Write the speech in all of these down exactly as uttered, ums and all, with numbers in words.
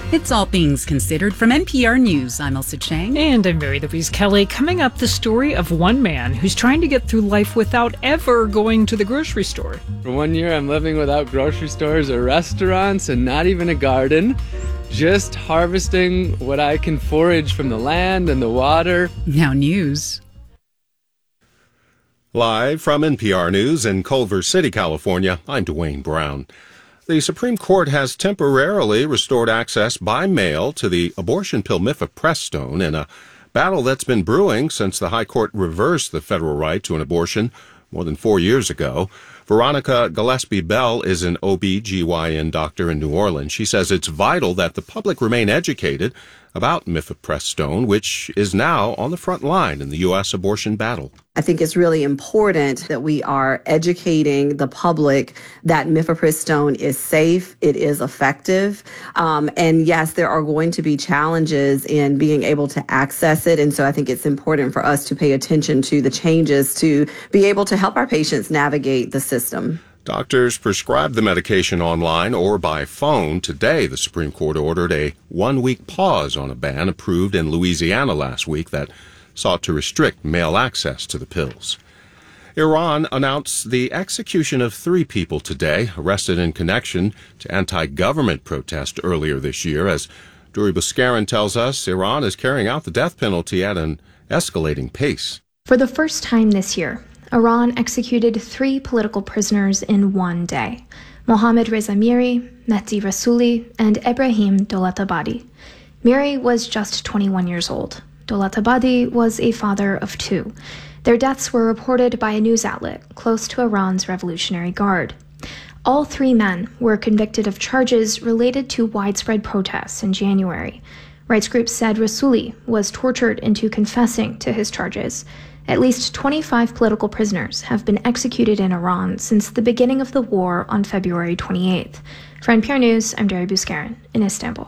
It's All Things Considered from N P R News. I'm Elsa Chang. And I'm Mary Louise Kelly. Coming up, the story of one man who's trying to get through life without ever going to the grocery store. For one year, I'm living without grocery stores or restaurants and not even a garden. Just harvesting what I can forage from the land and the water. Now news. Live from N P R News in Culver City, California, I'm Dwayne Brown. The Supreme Court has temporarily restored access by mail to the abortion pill mifepristone in a battle that's been brewing since the High Court reversed the federal right to an abortion more than four years ago. Veronica Gillespie-Bell is an O B G Y N doctor in New Orleans. She says it's vital that the public remain educated about mifepristone, which is now on the front line in the U S abortion battle. I think it's really important that we are educating the public that mifepristone is safe, it is effective, um, and yes, there are going to be challenges in being able to access it, and so I think it's important for us to pay attention to the changes to be able to help our patients navigate the system. Doctors prescribe the medication online or by phone. Today, the Supreme Court ordered a one-week pause on a ban approved in Louisiana last week that sought to restrict mail access to the pills. Iran announced the execution of three people today, arrested in connection to anti-government protest earlier this year. As Duri Buskarin tells us, Iran is carrying out the death penalty at an escalating pace. For the first time this year, Iran executed three political prisoners in one day: Mohammad Reza Miri, Mehdi Rasooli, and Ebrahim Dolatabadi. Miri was just twenty-one years old. Dolatabadi was a father of two. Their deaths were reported by a news outlet close to Iran's Revolutionary Guard. All three men were convicted of charges related to widespread protests in January. Rights groups said Rasooli was tortured into confessing to his charges. At least twenty-five political prisoners have been executed in Iran since the beginning of the war on February twenty-eighth. For N P R News, I'm Duri Buskarin in Istanbul.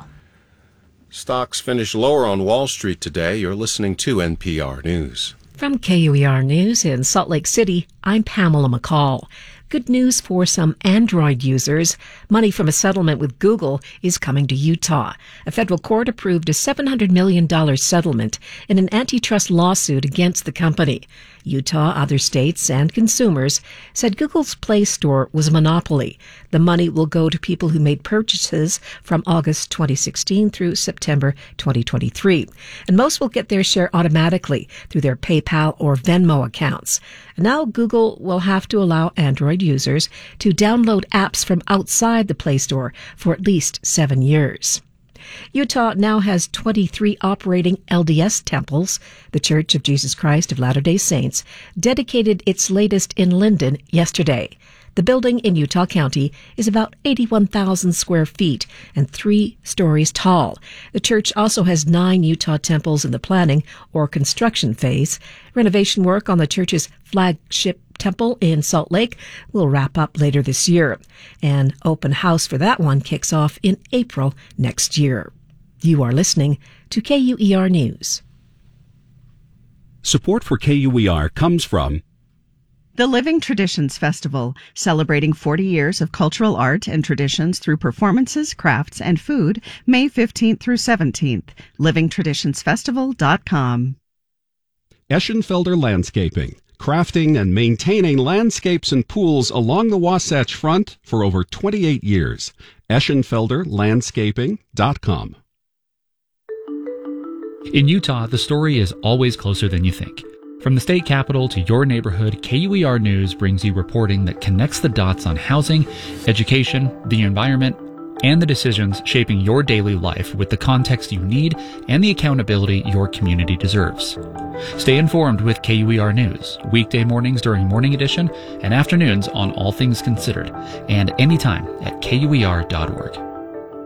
Stocks finished lower on Wall Street today. You're listening to N P R News. From K U E R News in Salt Lake City, I'm Pamela McCall. Good news for some Android users. Money from a settlement with Google is coming to Utah. A federal court approved a seven hundred million dollars settlement in an antitrust lawsuit against the company. Utah, other states, and consumers said Google's Play Store was a monopoly. The money will go to people who made purchases from August twenty sixteen through September twenty twenty-three. And most will get their share automatically through their PayPal or Venmo accounts. And now Google will have to allow Android users to download apps from outside the Play Store for at least seven years. Utah now has twenty-three operating L D S temples. The Church of Jesus Christ of Latter-day Saints dedicated its latest in Linden yesterday. The building in Utah County is about eighty-one thousand square feet and three stories tall. The church also has nine Utah temples in the planning or construction phase. Renovation work on the church's flagship temple in Salt Lake will wrap up later this year. An open house for that one kicks off in April next year. You are listening to K U E R News. Support for K U E R comes from the Living Traditions Festival, celebrating forty years of cultural art and traditions through performances, crafts, and food, May fifteenth through seventeenth. living traditions festival dot com. Eschenfelder Landscaping, crafting and maintaining landscapes and pools along the Wasatch Front for over twenty-eight years. eschenfelder landscaping dot com. In Utah, the story is always closer than you think. From the state capitol to your neighborhood, K U E R News brings you reporting that connects the dots on housing, education, the environment, and the decisions shaping your daily life with the context you need and the accountability your community deserves. Stay informed with K U E R News, weekday mornings during Morning Edition and afternoons on All Things Considered, and anytime at K U E R dot org.